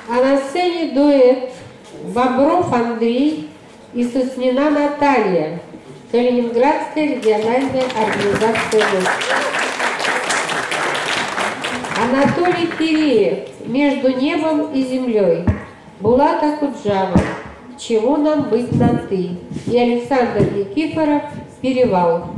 А на сцене дуэт Бобров Андрей и Соснина Наталья, Калининградская региональная организация ВОС. Анатолий Киреев, «Между небом и землей», Булат Акуджава, «Чему нам быть на «ты», и Александр Никифоров, «Перевал».